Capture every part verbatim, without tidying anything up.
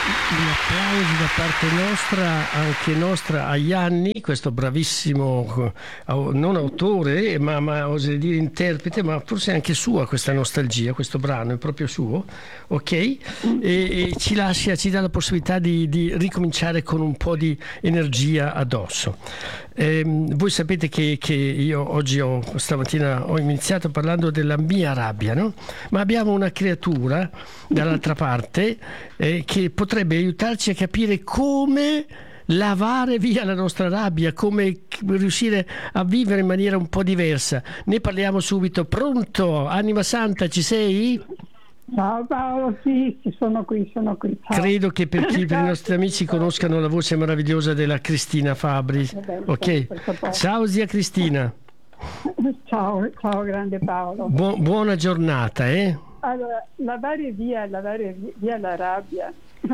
Un applauso da parte nostra, anche nostra, a Ianni, questo bravissimo non autore, ma, ma oserei dire interprete, ma forse anche sua questa nostalgia, questo brano è proprio suo, ok? E, e ci lascia, ci dà la possibilità di, di ricominciare con un po' di energia addosso. Eh, voi sapete che, che io oggi ho, stamattina ho iniziato parlando della mia rabbia, no? Ma abbiamo una creatura dall'altra parte eh, che potrebbe aiutarci a capire come lavare via la nostra rabbia, come riuscire a vivere in maniera un po' diversa. Ne parliamo subito. Pronto? Anima Santa, ci sei? Ciao Paolo, sì, sì, sono qui, sono qui. Ciao. Credo che per, chi, per i nostri amici conoscano la voce meravigliosa della Cristina Fabri. Ok. Ciao zia Cristina. Ciao, ciao grande Paolo. Bu- buona giornata, eh? Allora, lavare via, lavare via la rabbia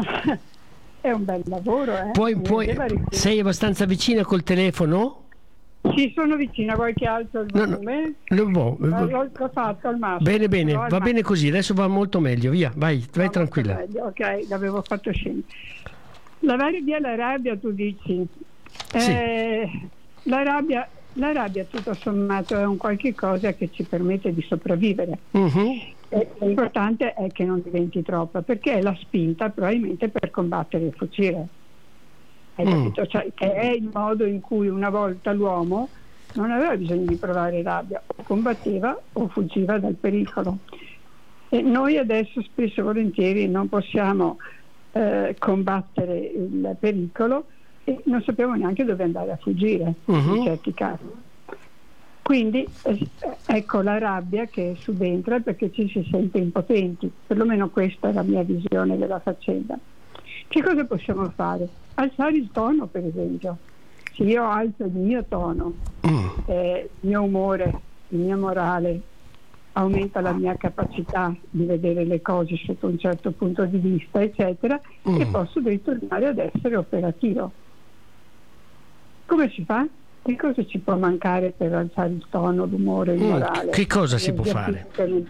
è un bel lavoro, eh? Poi, poi sei abbastanza vicina col telefono? Sì, sono vicina, vuoi che alzo il volume? No, no, no, l'ho, l'ho fatto al massimo. Bene, bene, va bene così, adesso va molto meglio, via, vai, vai tranquilla. Ok, l'avevo fatto scendere. Lavare via la rabbia, tu dici? Eh, sì. La rabbia, la rabbia tutto sommato è un qualche cosa che ci permette di sopravvivere. Uh-huh. E l'importante è che non diventi troppa, perché è la spinta probabilmente per combattere e fuggire. Hai capito? Mm. Cioè, che è il modo in cui una volta l'uomo non aveva bisogno di provare rabbia, o combatteva o fuggiva dal pericolo. E noi adesso spesso e volentieri non possiamo eh, combattere il pericolo e non sappiamo neanche dove andare a fuggire, uh-huh. in certi casi. Quindi eh, ecco la rabbia che subentra perché ci si sente impotenti, perlomeno questa è la mia visione della faccenda. Che cosa possiamo fare? Alzare il tono, per esempio. Se io alzo il mio tono, mm. eh, il mio umore, il mio morale, aumenta la mia capacità di vedere le cose sotto un certo punto di vista, eccetera, mm. e posso ritornare ad essere operativo. Come si fa? Che cosa ci può mancare per alzare il tono, l'umore, il mm. morale? Che cosa si può fare?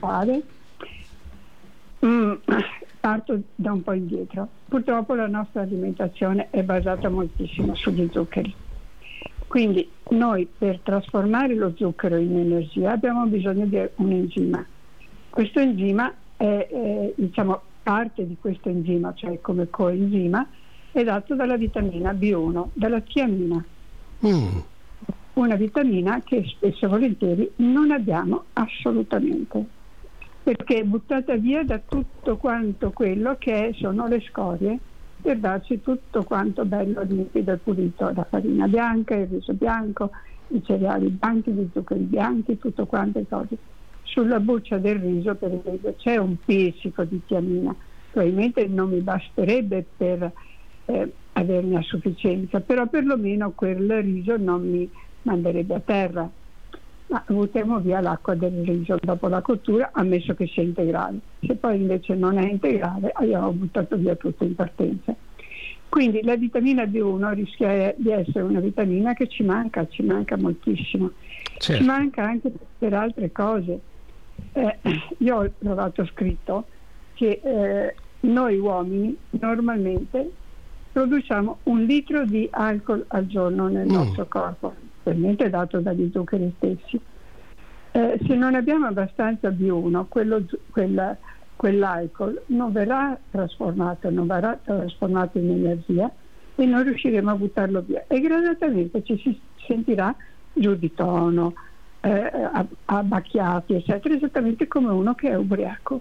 Mm. Parto da un po' indietro. Purtroppo la nostra alimentazione è basata moltissimo sugli zuccheri. Quindi noi per trasformare lo zucchero in energia abbiamo bisogno di un enzima. Questo enzima è, è diciamo, parte di questo enzima, cioè come coenzima, è dato dalla vitamina B uno, dalla tiamina. Mm. Una vitamina che spesso e volentieri non abbiamo assolutamente, perché è buttata via da tutto quanto quello che sono le scorie per darci tutto quanto bello, limpido e pulito, la farina bianca, il riso bianco, i cereali bianchi, gli zuccheri bianchi, tutto quanto cose. Sulla buccia del riso, per esempio, c'è un pizzico di tiamina, probabilmente non mi basterebbe per eh, averne a sufficienza, però perlomeno quel riso non mi manderebbe a terra. Ma buttiamo via l'acqua del riso dopo la cottura, ammesso che sia integrale. Se poi invece non è integrale, abbiamo buttato via tutto in partenza. Quindi la vitamina B uno rischia di essere una vitamina che ci manca, ci manca moltissimo. Certo. Ci manca anche per altre cose. Eh, io ho trovato scritto che eh, noi uomini normalmente produciamo un litro di alcol al giorno nel mm. nostro corpo, probabilmente dato dagli zuccheri stessi. Eh, se non abbiamo abbastanza B uno, quello, quella, quell'alcol non verrà trasformato, non verrà trasformato in energia e non riusciremo a buttarlo via. E gradatamente ci si sentirà giù di tono, eh, abbacchiati, eccetera, esattamente come uno che è ubriaco.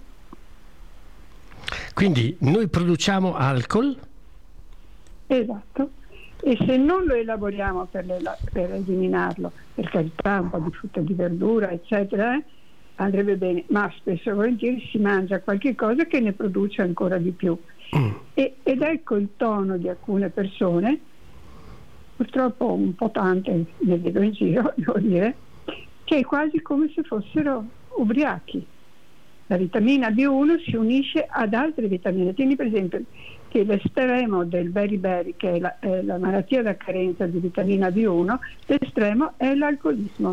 Quindi noi produciamo alcol? Esatto. E se non lo elaboriamo per, le, per eliminarlo, per carità, un po' di frutta e di verdura, eccetera, eh, andrebbe bene, ma spesso e volentieri si mangia qualche cosa che ne produce ancora di più. Mm. E, ed ecco il tono di alcune persone, purtroppo un po' tante ne vedo in giro, devo dire, che è quasi come se fossero ubriachi. La vitamina B uno si unisce ad altre vitamine. Tieni per esempio che l'estremo del beriberi, che è la, è la malattia da carenza di vitamina B uno, l'estremo è l'alcolismo.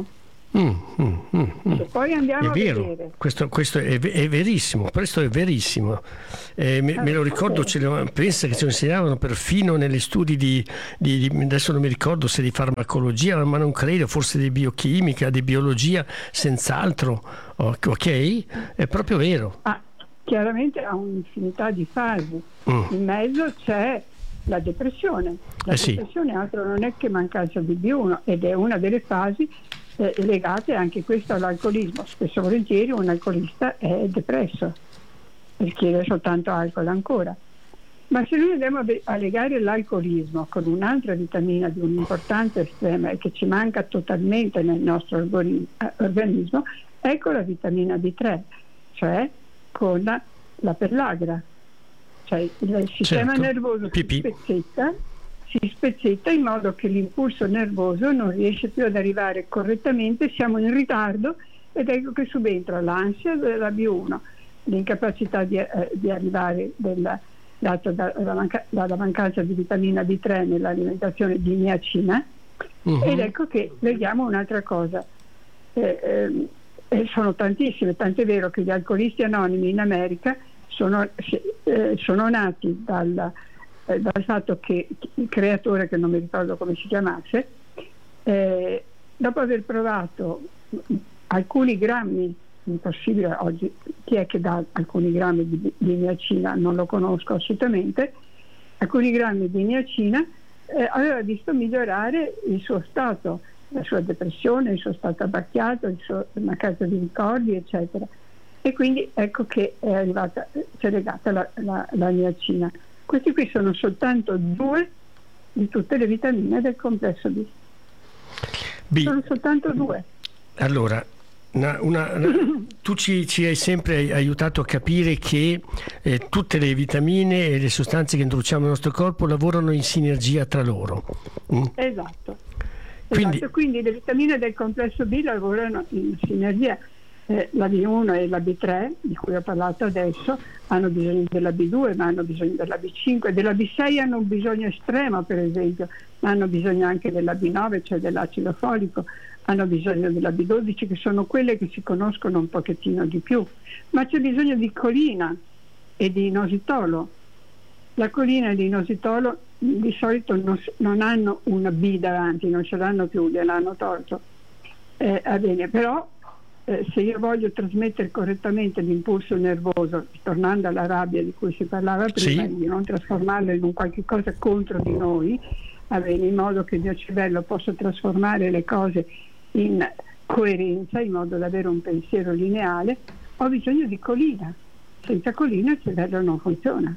Mm, mm, mm, mm. E poi andiamo è vero, a vedere. questo, questo è, è verissimo, questo è verissimo. Eh, me, me lo ricordo, ce lo, pensa che ci insegnavano perfino negli studi di, di, di, adesso non mi ricordo se di farmacologia, ma non credo, forse di biochimica, di biologia, senz'altro, ok? È proprio vero. Ah, chiaramente ha un'infinità di fasi. Mm. In mezzo c'è la depressione. La Eh sì. depressione altro non è che mancanza di B uno ed è una delle fasi eh, legate anche questo all'alcolismo. Spesso e volentieri un alcolista è depresso, richiede soltanto alcol ancora. Ma se noi andiamo a, a legare l'alcolismo con un'altra vitamina di un'importanza estrema e che ci manca totalmente nel nostro organi- organismo, ecco la vitamina D tre, cioè con la, la pellagra. Cioè il sistema certo. nervoso si spezzetta, si spezzetta in modo che l'impulso nervoso non riesce più ad arrivare correttamente, siamo in ritardo ed ecco che subentra l'ansia della B uno, l'incapacità di, eh, di arrivare della, data dalla, manca, dalla mancanza di vitamina D tre nell'alimentazione di niacina. Uh-huh. Ed ecco che vediamo un'altra cosa. Eh, eh, sono tantissime, tant'è vero che gli alcolisti anonimi in America sono, eh, sono nati dal, eh, dal fatto che il creatore, che non mi ricordo come si chiamasse, eh, dopo aver provato alcuni grammi, impossibile oggi, chi è che dà alcuni grammi di, di niacina, non lo conosco assolutamente, alcuni grammi di niacina, eh, aveva visto migliorare il suo stato, la sua depressione, il suo stato abbacchiato, il suo mancanza di ricordi, eccetera. E quindi ecco che è arrivata, si è legata la, la, la niacina. Questi qui sono soltanto due di tutte le vitamine del complesso B. B. Sono soltanto due. Allora, una, una, una, tu ci, ci hai sempre aiutato a capire che eh, tutte le vitamine e le sostanze che introduciamo nel nostro corpo lavorano in sinergia tra loro. Mm? Esatto. Quindi, esatto. Quindi le vitamine del complesso B lavorano in sinergia. Eh, la B uno e la B tre, di cui ho parlato adesso, hanno bisogno della B due, ma hanno bisogno della B cinque, della B sei hanno un bisogno estremo, per esempio, ma hanno bisogno anche della B nove, cioè dell'acido folico, hanno bisogno della B dodici, che sono quelle che si conoscono un pochettino di più, ma c'è bisogno di colina e di inositolo. La colina e l'inositolo di solito non, non hanno una B davanti, non ce l'hanno più, gliel'hanno tolto. Eh, va bene, però Eh, se io voglio trasmettere correttamente l'impulso nervoso, tornando alla rabbia di cui si parlava prima, sì, di non trasformarlo in un qualche cosa contro di noi, bene, in modo che il mio cervello possa trasformare le cose in coerenza, in modo da avere un pensiero lineare, ho bisogno di colina. Senza colina il cervello non funziona.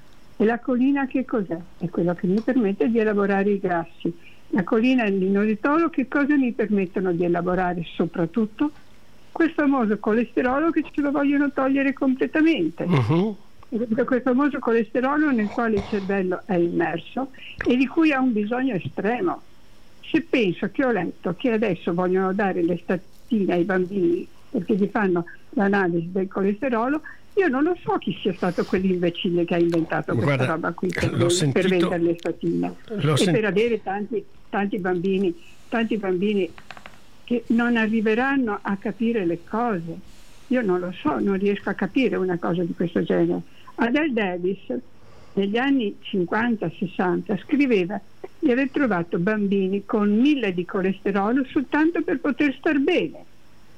E la colina che cos'è? È quello che mi permette di elaborare i grassi. La colina e l'inositolo che cosa mi permettono di elaborare soprattutto? Quel famoso colesterolo che ce lo vogliono togliere completamente. Uh-huh. Quel famoso colesterolo nel quale il cervello è immerso e di cui ha un bisogno estremo. Se penso che ho letto che adesso vogliono dare le statine ai bambini perché gli fanno l'analisi del colesterolo, io non lo so chi sia stato quell'imbecille che ha inventato questa Guarda, roba qui per, per vendere le statine e sent- per avere tanti, tanti bambini, tanti bambini che non arriveranno a capire le cose. Io non lo so, non riesco a capire una cosa di questo genere. Adele Davis negli anni cinquanta sessanta scriveva di aver trovato bambini con mille di colesterolo soltanto per poter star bene.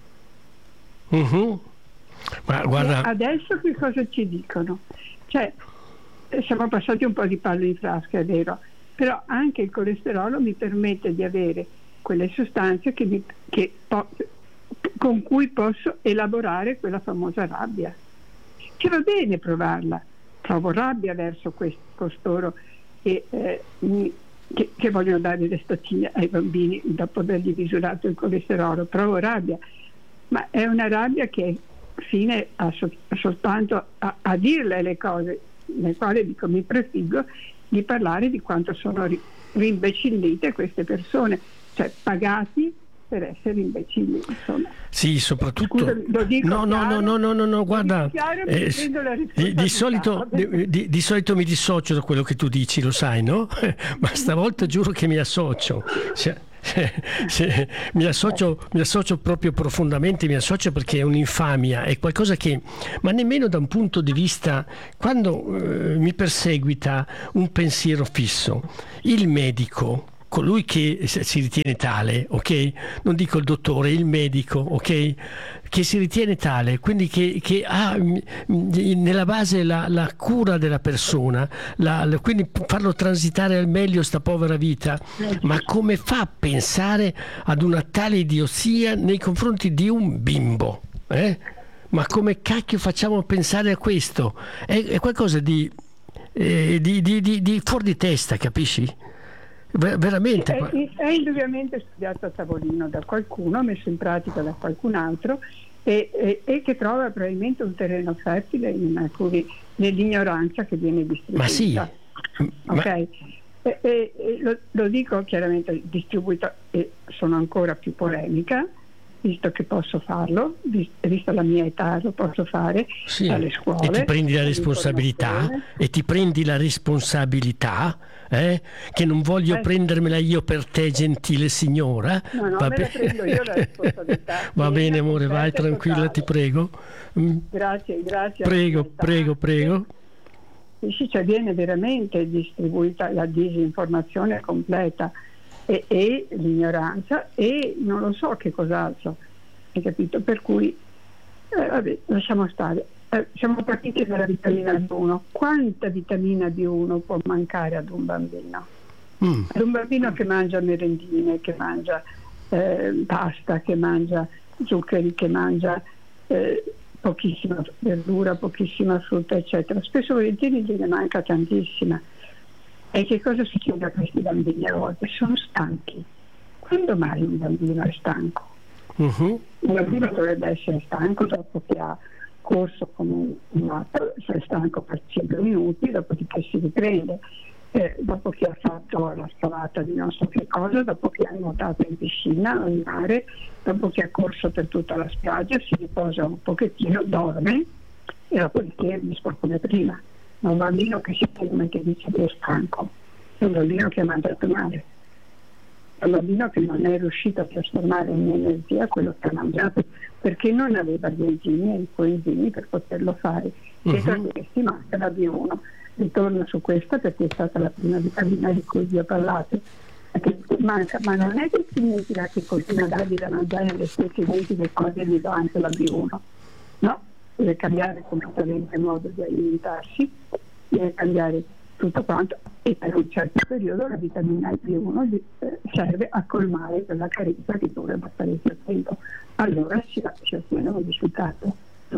Uh-huh. Ma guarda, e adesso che cosa ci dicono? Cioè, siamo passati un po' di pallo in frasca, è vero, però anche il colesterolo mi permette di avere quelle sostanze che mi, che po- con cui posso elaborare quella famosa rabbia, che va bene provarla. Provo rabbia verso questi, costoro che, eh, mi, che, che vogliono dare le statine ai bambini dopo avergli misurato il colesterolo, provo rabbia, ma è una rabbia che è fine a so- soltanto a, a dirle le cose, nel quale dico mi prefiggo di parlare di quanto sono ri- rimbecillite queste persone, cioè pagati per essere imbecilli, insomma. Sì, soprattutto Scusami, lo dico no, no, chiaro, no, no, no, no, guarda, chiaro, eh, di, di, solito, di, di, di solito mi dissocio da quello che tu dici, lo sai, no? Ma stavolta giuro che mi associo. Se, mi, associo, mi associo proprio profondamente, mi associo perché è un'infamia, è qualcosa che, ma nemmeno da un punto di vista, quando eh, mi perseguita un pensiero fisso, il medico, colui che si ritiene tale, ok? Non dico il dottore, il medico, ok? Che si ritiene tale, quindi che, che ha nella base la, la cura della persona, la, la, quindi farlo transitare al meglio sta povera vita, ma come fa a pensare ad una tale idiozia nei confronti di un bimbo? Eh? Ma come cacchio facciamo a pensare a questo? È, è qualcosa di, eh, di, di, di, di fuori di testa, capisci? Veramente è, è indubbiamente studiato a tavolino da qualcuno, messo in pratica da qualcun altro e, e, e che trova probabilmente un terreno fertile in alcuni, nell'ignoranza che viene distribuita. Ma sì, okay? ma... e, e, e lo, lo dico chiaramente distribuita e sono ancora più polemica, visto che posso farlo, vista la mia età lo posso fare, sì, alle scuole. E ti prendi la responsabilità, e ti prendi la responsabilità, eh? Che non voglio eh. prendermela io per te, gentile signora. No, no, Va me be- la prendo io la responsabilità. Va bene amore, vai tranquilla, totale. Ti prego. Mm. Grazie, grazie. Prego, prego, prego. Sì, cioè viene veramente distribuita la disinformazione completa. E, e l'ignoranza e non lo so che cos'altro, hai capito? Per cui eh, vabbè, lasciamo stare. Eh, siamo partiti dalla vitamina B uno. Quanta vitamina B uno può mancare ad un bambino? Mm. Ad un bambino che mangia merendine, che mangia eh, pasta, che mangia zuccheri, che mangia eh, pochissima verdura, pochissima frutta, eccetera. Spesso volentieri gliene manca tantissima. E che cosa succede a questi bambini a volte? Sono stanchi. Quando mai un bambino è stanco? Uh-huh. Un bambino dovrebbe essere stanco dopo che ha corso come un matto, è stanco per cinque minuti, dopodiché si riprende, eh, dopo che ha fatto la scavata di non so che cosa, dopo che ha nuotato in piscina o in mare, dopo che ha corso per tutta la spiaggia, si riposa un pochettino, dorme e dopodiché risponde come prima. Ma un bambino che si ferma e che dice che è stanco è un bambino che ha mangiato male, è un bambino che non è riuscito a trasformare in energia quello che ha mangiato perché non aveva gli enzimi e i coenzimi per poterlo fare. Uh-huh. E tra questi manca la B uno. Ritorno su questa perché è stata la prima vitamina di cui vi ho parlato, che manca, ma non è che significa che continua a dargli da mangiare le stesse identiche cose e gli do anche la B uno, no? Deve cambiare completamente il modo di alimentarsi, deve cambiare tutto quanto e per un certo periodo la vitamina B uno eh, serve a colmare quella carenza che dura da parecchio tempo. Allora si, si ottiene un risultato.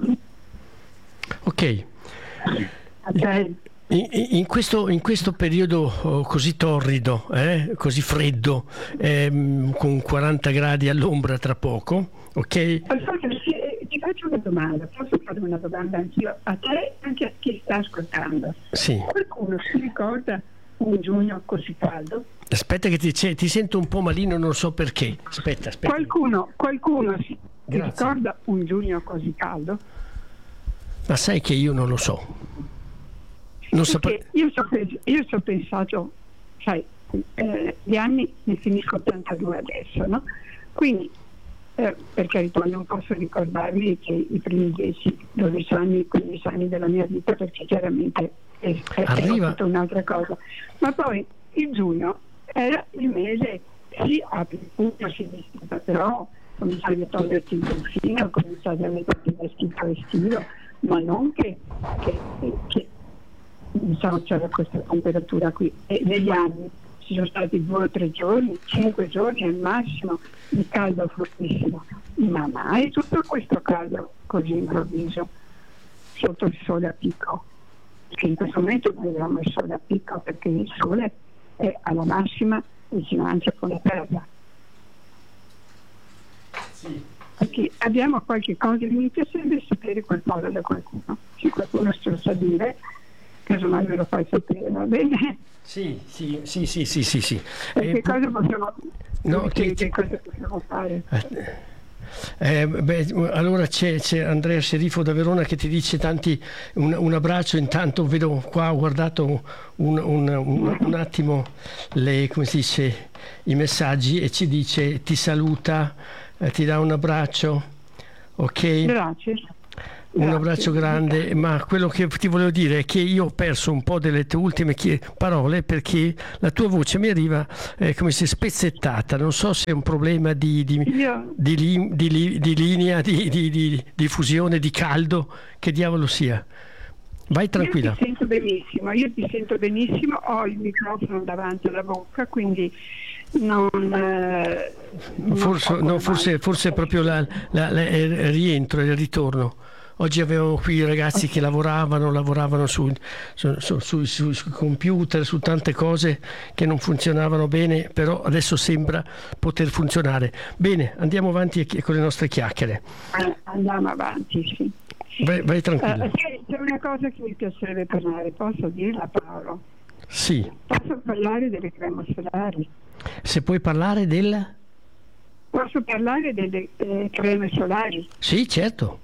Ok. Okay. In, in, questo, in questo periodo oh, così torrido, eh, così freddo, ehm, con quaranta gradi all'ombra tra poco, ok? Ti faccio una domanda, posso fare una domanda anch'io a te e anche a chi sta ascoltando? Sì. Qualcuno si ricorda un giugno così caldo? Aspetta che ti, ti sento un po' malino, non so perché. Aspetta, aspetta. Qualcuno, qualcuno si ricorda un giugno così caldo? Ma sai che io non lo so. Non sapre... io, so io ci ho pensato, sai, eh, gli anni ne finisco ottantadue adesso, no? Quindi Eh, per carità non posso ricordarmi che i primi dieci dodici anni, quindici anni della mia vita perché chiaramente è, è, è tutta un'altra cosa, ma poi il giugno era il mese, sì, apri il pugno, si vestiva, però cominciavi a toglierti il delfino, cominciavi a metterti il vestito estivo, ma non che, che, che diciamo c'era questa temperatura qui. E negli anni ci sono stati due o tre giorni, cinque giorni al massimo di caldo fortissimo, ma mai tutto questo caldo così improvviso sotto il sole a picco, che in questo momento noi abbiamo il sole a picco perché il sole è alla massima vicinanza con la terra. Sì. Perché abbiamo qualche cosa, mi piacerebbe sapere qualcosa da qualcuno, se qualcuno se lo sa dire, casomai me lo fai sapere, va bene? Sì, sì, sì, sì, sì, sì, sì. E eh, che cosa possiamo, no, che, che, che cosa possiamo fare? Eh, beh, allora c'è, c'è Andrea Scerifo da Verona che ti dice tanti un, un abbraccio. Intanto vedo qua, ho guardato un, un, un, un attimo le, come si dice, i messaggi, e ci dice ti saluta, eh, ti dà un abbraccio, ok? Grazie. Un Grazie. abbraccio grande, ma quello che ti volevo dire è che io ho perso un po' delle tue ultime chie- parole, perché la tua voce mi arriva eh, come se spezzettata. Non so se è un problema di, di, Io, di, li- di li- di linea, di, di, di, di fusione, di caldo, che diavolo sia. Vai tranquilla. io ti sento benissimo, io ti sento benissimo, ho il microfono davanti alla bocca, quindi non... Eh, non Forse, so no, come forse, mai. forse è proprio la, la- la- il rientro, il ritorno. Oggi avevamo qui i ragazzi che lavoravano, lavoravano su, su, su, su- su- sui computer, su tante cose che non funzionavano bene, però adesso sembra poter funzionare. Bene, andiamo avanti con le nostre chiacchiere. Eh, andiamo avanti, sì. Vai, vai tranquilla. Eh, c'è c'è una cosa che mi piacerebbe parlare, posso dirla, Paolo? Sì, Posso parlare delle creme solari? se puoi parlare del... Posso parlare delle eh, creme solari? Sì, certo.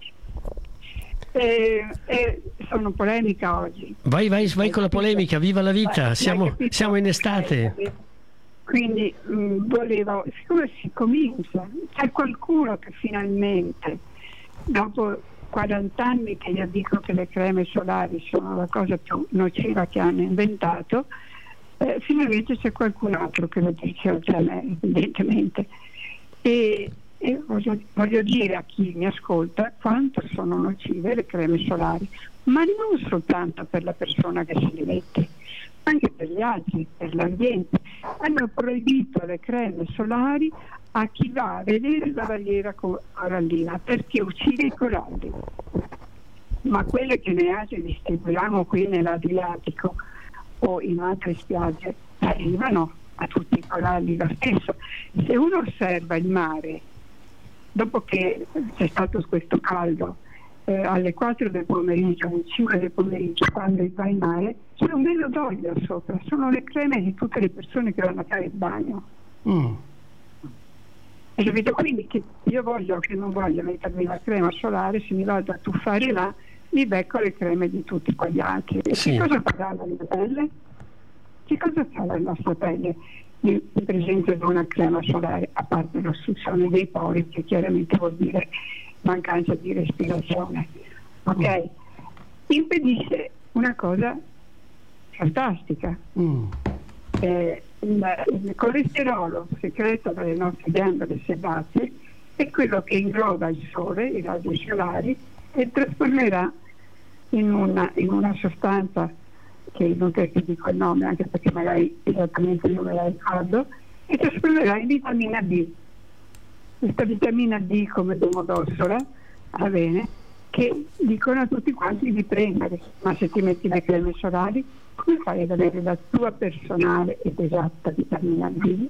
Eh, eh, sono polemica oggi. Vai, vai, vai con la polemica, viva la vita, Hai siamo, capito? siamo in estate. Quindi mh, volevo, siccome si comincia, c'è qualcuno che finalmente, dopo quaranta anni che io dico che le creme solari sono la cosa più nociva che hanno inventato, eh, finalmente c'è qualcun altro che lo dice oltre a me, evidentemente. E, e voglio, voglio dire a chi mi ascolta quanto sono nocive le creme solari, ma non soltanto per la persona che se li mette, ma anche per gli altri, per l'ambiente. Hanno proibito le creme solari a chi va a vedere la barriera corallina perché uccide i coralli, ma quelle che ne altri distribuiamo qui nell'Adriatico o in altre spiagge arrivano a tutti i coralli lo stesso. Se uno osserva il mare dopo che c'è stato questo caldo, eh, alle quattro del pomeriggio, alle cinque del pomeriggio, quando va in mare, c'è un velo d'olio sopra, sono le creme di tutte le persone che vanno a fare il bagno. Mm. E capito? Quindi che io voglio che non voglio mettermi la crema solare, se mi vado a tuffare là, mi becco le creme di tutti quegli altri. E Sì. che cosa farà la mia pelle? Che cosa fa la nostra pelle in presenza di una crema solare, a parte l'ostruzione dei pori, che chiaramente vuol dire mancanza di respirazione, ok? Impedisce una cosa fantastica. Mm. Eh, il, il colesterolo segreto dalle nostre ghiandole sebacee è quello che ingloba il sole, i raggi solari, e trasformerà in una, in una sostanza che non che dico il nome, anche perché magari esattamente io me la ricordo, e trasformerà in vitamina D. Questa vitamina D come Domodossola, va bene, che dicono a tutti quanti di prendere, ma se ti metti le creme solari, come fai ad avere la tua personale ed esatta vitamina D?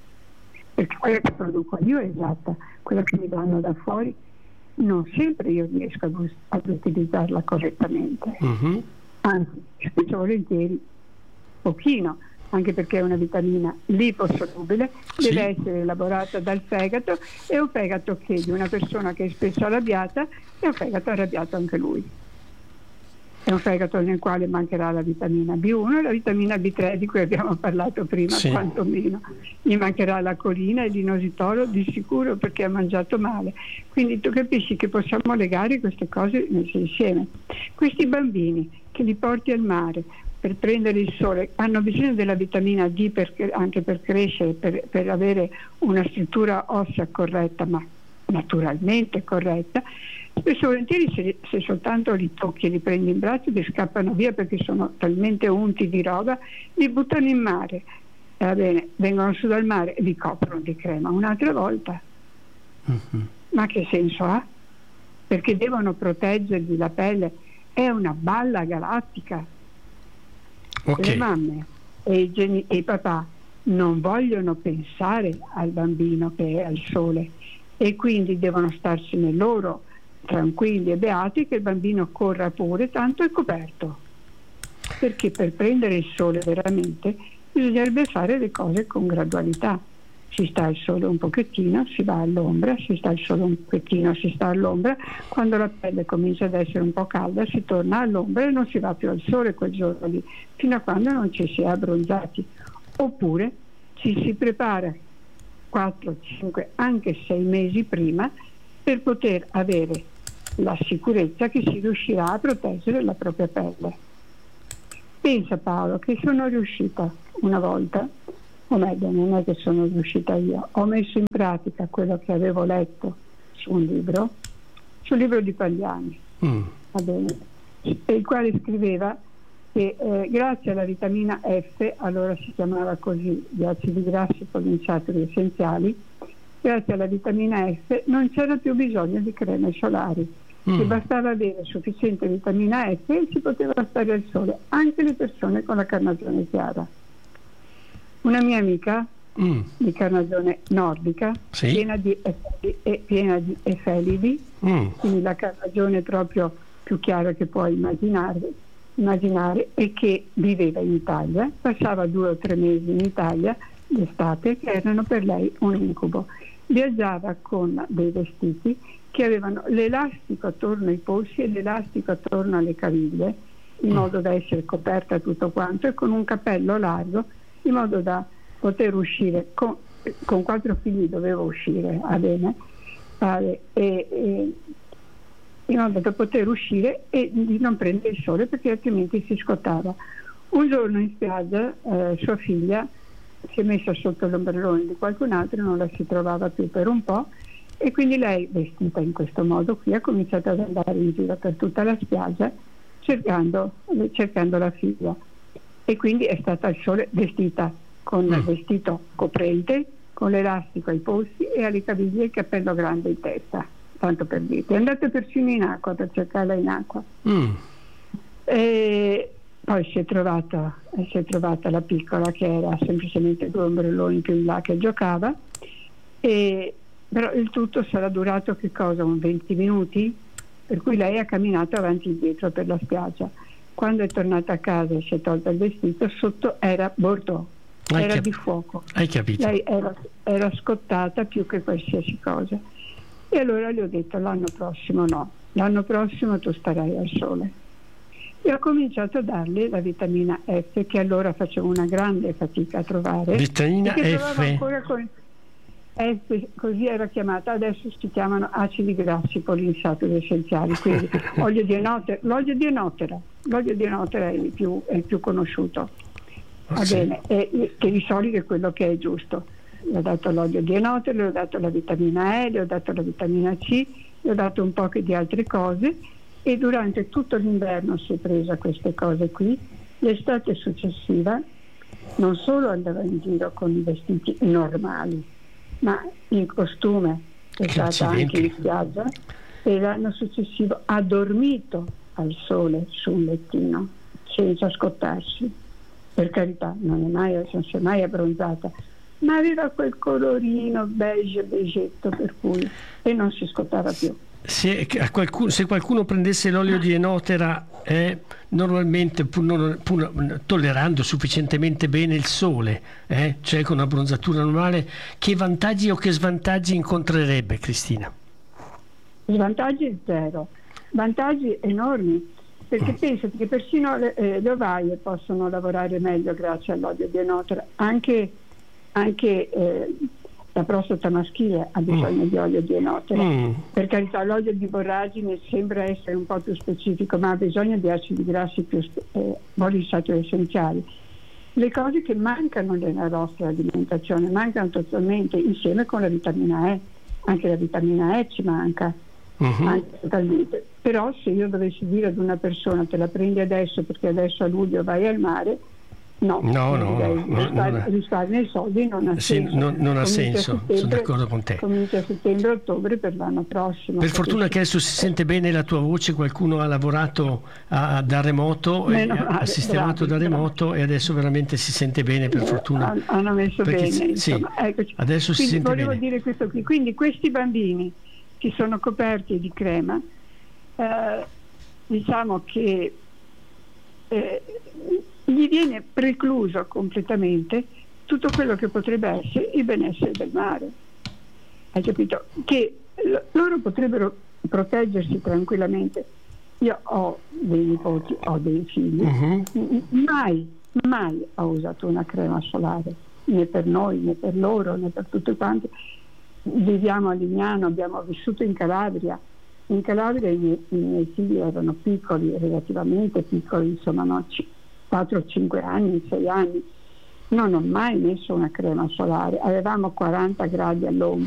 Perché quella che produco io è esatta, quella che mi danno da fuori non sempre io riesco ad, us- ad utilizzarla correttamente. Mm-hmm. Anzi, spesso volentieri pochino, anche perché è una vitamina liposolubile, Sì. deve essere elaborata dal fegato, e un fegato che di una persona che è spesso arrabbiata è un fegato arrabbiato anche lui. È un fegato nel quale mancherà la vitamina B uno e la vitamina B tre di cui abbiamo parlato prima, Sì. quantomeno. Gli mancherà la colina e l'inositolo di sicuro perché ha mangiato male. Quindi tu capisci che possiamo legare queste cose messe insieme. Questi bambini che li porti al mare per prendere il sole hanno bisogno della vitamina D per, anche per crescere, per, per avere una struttura ossea corretta, ma naturalmente corretta. Spesso volentieri se, se soltanto li tocchi e li prendi in braccio ti scappano via perché sono talmente unti di roba, li buttano in mare, e va bene, vengono su dal mare e li coprono di crema un'altra volta. Mm-hmm. Ma che senso ha? Perché devono proteggergli la pelle, è una balla galattica. Ok. Le mamme e i, geni- e i papà non vogliono pensare al bambino che è al sole e quindi devono starsene loro tranquilli e beati che il bambino corra pure, tanto è coperto, perché per prendere il sole veramente bisognerebbe fare le cose con gradualità. si sta al sole un pochettino, si va all'ombra, si sta al sole un pochettino, si sta all'ombra, quando la pelle comincia ad essere un po' calda si torna all'ombra e non si va più al sole quel giorno lì, fino a quando non ci si è abbronzati. Oppure ci si prepara quattro, cinque, anche sei mesi prima per poter avere la sicurezza che si riuscirà a proteggere la propria pelle. Pensa Paolo che sono riuscita una volta, o meglio non è che sono riuscita io, ho messo in pratica quello che avevo letto su un libro, sul libro di Pagliani, mm. va bene, il quale scriveva che eh, grazie alla vitamina F, allora si chiamava così, gli acidi grassi poliinsaturi essenziali, grazie alla vitamina F non c'era più bisogno di creme solari, mm. che bastava avere sufficiente vitamina F e si poteva stare al sole, anche le persone con la carnagione chiara. Una mia amica mm. di carnagione nordica, sì. piena di efeli, e piena di efelidi, mm. quindi la carnagione proprio più chiara che puoi immaginare, immaginare, e che viveva in Italia, passava due o tre mesi in Italia d'estate che erano per lei un incubo. Viaggiava con dei vestiti che avevano l'elastico attorno ai polsi e l'elastico attorno alle caviglie, in modo da essere coperta tutto quanto, e con un cappello largo, in modo da poter uscire con, con quattro figli dovevo uscire a bene e, e, in modo da poter uscire e di non prendere il sole perché altrimenti si scottava. Un giorno in spiaggia eh, sua figlia si è messa sotto l'ombrellone di qualcun altro, non la si trovava più per un po', e quindi lei, vestita in questo modo qui, ha cominciato ad andare in giro per tutta la spiaggia cercando, cercando la figlia, e quindi è stata al sole vestita con il vestito coprente, con l'elastico ai polsi e alle caviglie il cappello grande in testa, tanto per dire. È andata persino in acqua per cercarla in acqua. Mm. E poi si è trovata si è trovata la piccola che era semplicemente due ombrelloni più in là che giocava, e però il tutto sarà durato che cosa? Un venti minuti, per cui lei ha camminato avanti e indietro per la spiaggia. Quando è tornata a casa e si è tolta il vestito, sotto era Bordeaux, Hai era cap- di fuoco. Hai capito? Lei era, era scottata più che qualsiasi cosa. E allora le ho detto: l'anno prossimo no, l'anno prossimo tu starai al sole. E ho cominciato a darle la vitamina F, che allora facevo una grande fatica a trovare. Vitamina F. F. Con F, così era chiamata, adesso si chiamano acidi grassi poliinsaturi essenziali, quindi olio di enotera, l'olio di enotera, l'olio di enotera è il più, è il più conosciuto, va sì. bene, e, che di solito è quello che è giusto. Le ho dato l'olio di enotera, le ho dato la vitamina E, le ho dato la vitamina C, le ho dato un po' di altre cose, e durante tutto l'inverno si è presa queste cose qui. L'estate successiva non solo andava in giro con i vestiti normali, ma in costume, è stata anche in spiaggia, e l'anno successivo ha dormito al sole su un lettino senza scottarsi. Per carità, non è mai, non si è mai abbronzata, ma aveva quel colorino beige beigetto per cui, e non si scottava più. Se qualcuno, se qualcuno prendesse l'olio di enotera, eh, normalmente pur, non, pur tollerando sufficientemente bene il sole, eh, cioè con una bronzatura normale, che vantaggi o che svantaggi incontrerebbe, Cristina? Svantaggi zero, vantaggi enormi, perché mm. pensate che persino le, eh, le ovaie possono lavorare meglio grazie all'olio di enotera, anche, anche eh, la prostata maschile ha bisogno mm. di olio di enotera. Mm. Per carità, l'olio di borragine sembra essere un po' più specifico, ma ha bisogno di acidi grassi più eh, poliinsaturi essenziali. Le cose che mancano nella nostra alimentazione mancano totalmente, insieme con la vitamina E. Anche la vitamina E ci manca, uh-huh. anche totalmente. Però se io dovessi dire ad una persona: te la prendi adesso perché adesso a luglio vai al mare, no, no, no, no, risparmia i soldi, non ha sì, senso. Non, non ha senso, sono d'accordo con te. Comincia a settembre-ottobre per l'anno prossimo. Per fortuna che adesso si sente bene la tua voce, qualcuno ha lavorato a, da remoto, e, male, ha sistemato bravi, da remoto bravi. E adesso veramente si sente bene, per fortuna. Hanno messo bene, sì, insomma, eccoci. Adesso si Quindi sente volevo bene. dire questo qui. Quindi questi bambini che sono coperti di crema, eh, diciamo che eh, gli viene precluso completamente tutto tutto quello che potrebbe essere il benessere del mare. Hai capito? Che l- loro potrebbero proteggersi tranquillamente. Io ho dei nipoti, ho dei figli, uh-huh. mai, mai ho usato una crema solare, né per noi, né per loro, né per tutti quanti. Viviamo a Lignano, abbiamo vissuto in Calabria. In Calabria i miei, i miei figli erano piccoli, relativamente piccoli, insomma, no, quattro cinque anni, sei anni. Non ho mai messo una crema solare, avevamo quaranta gradi all'ombra.